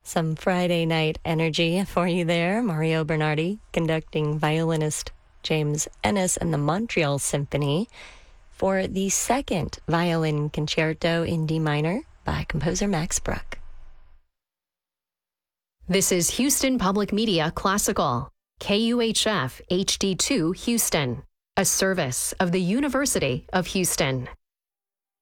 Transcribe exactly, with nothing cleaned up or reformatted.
Some Friday night energy for you there. Mario Bernardi conducting violinist James Ennis and the Montreal Symphony for the second violin concerto in D minor by composer Max Bruch. This is Houston Public Media Classical, K U H F H D two Houston, a service of the University of Houston.